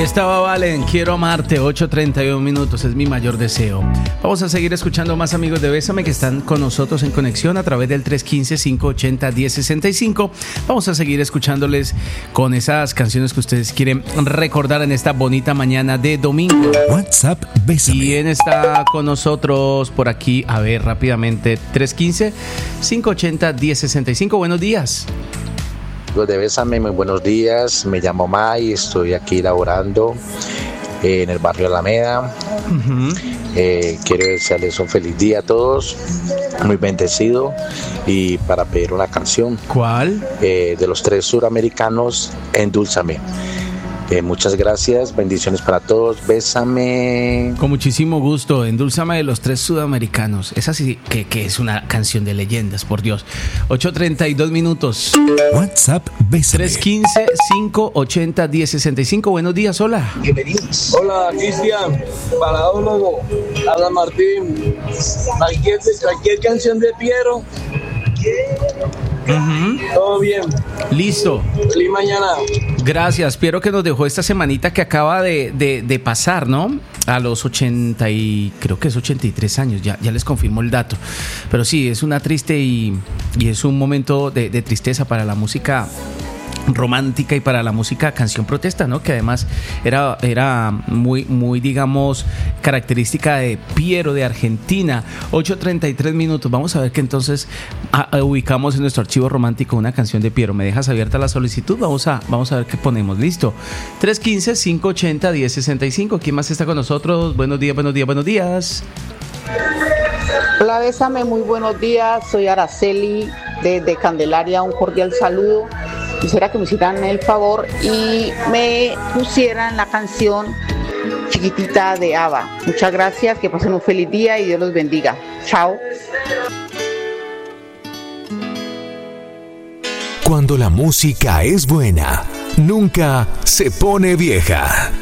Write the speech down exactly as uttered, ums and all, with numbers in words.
Estaba Valen, quiero amarte, ocho treinta y uno minutos, es mi mayor deseo. Vamos a seguir escuchando más amigos de Bésame que están con nosotros en conexión a través del tres uno cinco, cinco ocho cero, uno cero seis cinco. Vamos a seguir escuchándoles con esas canciones que ustedes quieren recordar en esta bonita mañana de domingo. WhatsApp Bésame. ¿Quién está con nosotros por aquí? A ver, rápidamente, tres uno cinco, cinco ocho cero, uno cero seis cinco. Buenos días. Los de Bésame, muy buenos días. Me llamo May, estoy aquí laborando eh, en el barrio Alameda. Uh-huh. Eh, quiero desearles un feliz día a todos, muy bendecido, y para pedir una canción. ¿Cuál? Eh, de los Tres Suramericanos, Endulzame. Eh, muchas gracias, bendiciones para todos, Bésame. Con muchísimo gusto, Endulzame de los Tres Sudamericanos. Esa sí que, que es una canción de leyendas, por Dios. ocho treinta y dos minutos. WhatsApp Bésame. tres uno cinco, cinco ocho cero, uno cero seis cinco. Buenos días, hola. Bienvenidos. Hola, Cristian, paradólogo, habla Martín. Cualquier, cualquier canción de Piero. Uh-huh. Todo bien. Listo. Feliz mañana. Gracias. Piero, que nos dejó esta semanita que acaba de, de, de pasar, ¿no? A los ochenta y creo que es ochenta y tres años, ya, ya les confirmo el dato. Pero sí, es una triste y, y es un momento de, de tristeza para la música romántica y para la música canción protesta, ¿no? Que además era, era muy, muy, digamos, característica de Piero de Argentina. ocho treinta y tres minutos. Vamos a ver que entonces a, a, ubicamos en nuestro archivo romántico una canción de Piero. ¿Me dejas abierta la solicitud? Vamos a, vamos a ver qué ponemos. Listo. tres uno cinco, cinco ocho cero, uno cero seis cinco. ¿Quién más está con nosotros? Buenos días, buenos días, buenos días. Hola, Bésame, muy buenos días. Soy Araceli desde Candelaria. Un cordial saludo. Quisiera que me hicieran el favor y me pusieran la canción Chiquitita de ABBA. Muchas gracias, que pasen un feliz día y Dios los bendiga. Chao. Cuando la música es buena, nunca se pone vieja.